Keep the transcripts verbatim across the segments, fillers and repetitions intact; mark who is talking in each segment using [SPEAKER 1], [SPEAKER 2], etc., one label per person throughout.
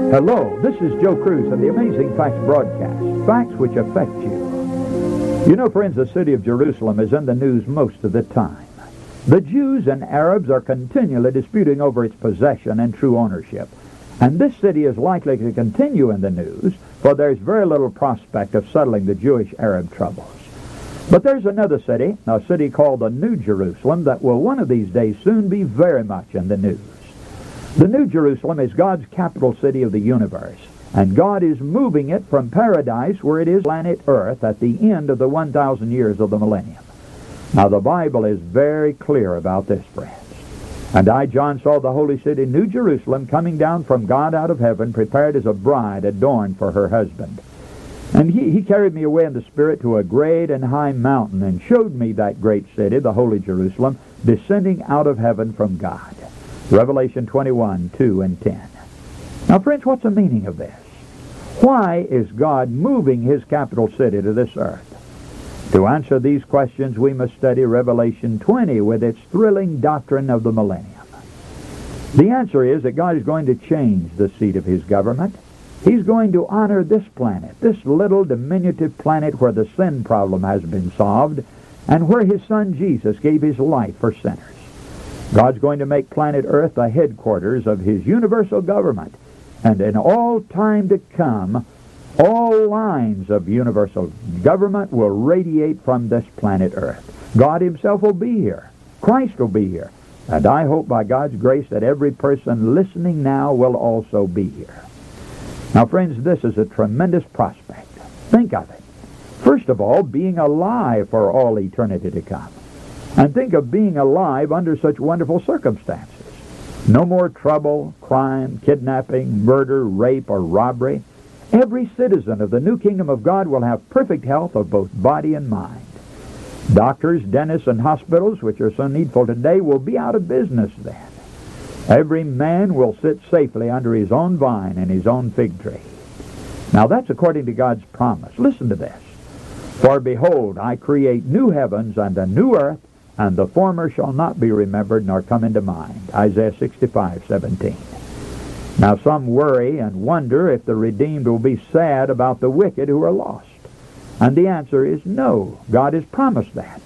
[SPEAKER 1] Hello, this is Joe Cruz of the Amazing Facts broadcast, facts which affect you. You know, friends, the city of Jerusalem is in the news most of the time. The Jews and Arabs are continually disputing over its possession and true ownership. And this city is likely to continue in the news, for there's very little prospect of settling the Jewish-Arab troubles. But there's another city, a city called the New Jerusalem, that will one of these days soon be very much in the news. The New Jerusalem is God's capital city of the universe, and God is moving it from paradise, where it is planet Earth, at the end of the one thousand years of the millennium. Now, the Bible is very clear about this, friends. And I, John, saw the holy city, New Jerusalem, coming down from God out of heaven, prepared as a bride adorned for her husband. And he, he carried me away in the Spirit to a great and high mountain, and showed me that great city, the holy Jerusalem, descending out of heaven from God. Revelation twenty-one, two and ten. Now, friends, what's the meaning of this? Why is God moving his capital city to this earth? To answer these questions, we must study Revelation twenty with its thrilling doctrine of the millennium. The answer is that God is going to change the seat of his government. He's going to honor this planet, this little diminutive planet where the sin problem has been solved, and where his son Jesus gave his life for sinners. God's going to make planet Earth the headquarters of his universal government, and in all time to come, all lines of universal government will radiate from this planet Earth. God himself will be here. Christ will be here. And I hope by God's grace that every person listening now will also be here. Now, friends, this is a tremendous prospect. Think of it. First of all, being alive for all eternity to come. And think of being alive under such wonderful circumstances. No more trouble, crime, kidnapping, murder, rape, or robbery. Every citizen of the new kingdom of God will have perfect health of both body and mind. Doctors, dentists, and hospitals, which are so needful today, will be out of business then. Every man will sit safely under his own vine and his own fig tree. Now that's according to God's promise. Listen to this. For behold, I create new heavens and a new earth, and the former shall not be remembered nor come into mind. Isaiah sixty-five, seventeen. Now some worry and wonder if the redeemed will be sad about the wicked who are lost. And the answer is no. God has promised that.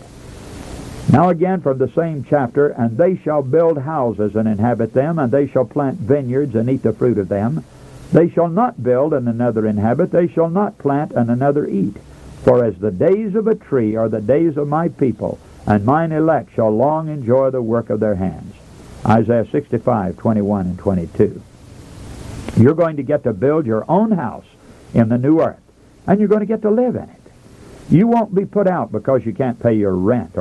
[SPEAKER 1] Now again from the same chapter, and they shall build houses and inhabit them, and they shall plant vineyards and eat the fruit of them. They shall not build and another inhabit, they shall not plant and another eat. For as the days of a tree are the days of my people, and mine elect shall long enjoy the work of their hands. Isaiah sixty-five, twenty-one and twenty-two. You're going to get to build your own house in the new earth, and you're going to get to live in it. You won't be put out because you can't pay your rent or